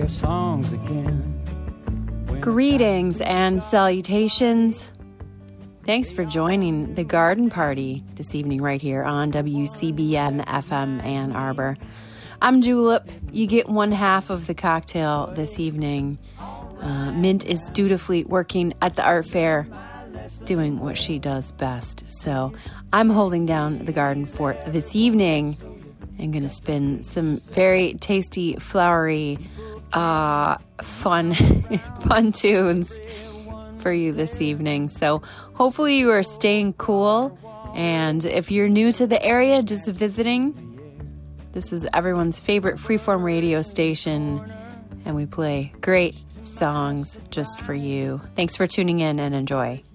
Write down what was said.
their songs again. Greetings and salutations. Thanks for joining the garden party this evening right here on WCBN FM Ann Arbor. I'm Julep. You get one half of the cocktail this evening. Mint is dutifully working at the art fair, doing what she does best. So I'm holding down the garden fort this evening and going to spin some very tasty, flowery, fun tunes for you this evening. So hopefully you are staying cool. And if you're new to the area, just visiting, this is everyone's favorite freeform radio station, and we play great songs just for you. Thanks for tuning in and enjoy.